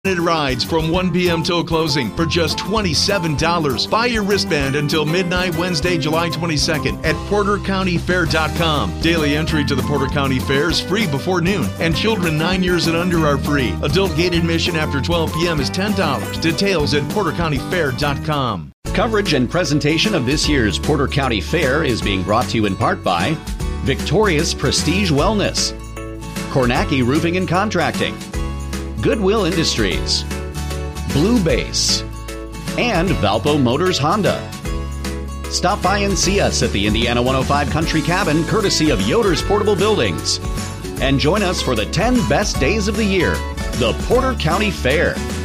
rides from 1 p.m. till closing for just $27. Buy your wristband until midnight Wednesday, July 22nd at PorterCountyFair.com. Daily entry to the Porter County Fair is free before noon, and children 9 years and under are free. Adult gate admission after 12 p.m. is $10. Details at PorterCountyFair.com. Coverage and presentation of this year's Porter County Fair is being brought to you in part by Victorious Prestige Wellness, Kornacki Roofing and Contracting, Goodwill Industries, Blue Base, and Valpo Motors Honda. Stop by and see us at the Indiana 105 Country Cabin, courtesy of Yoder's Portable Buildings. And join us for the 10 best days of the year, the Porter County Fair.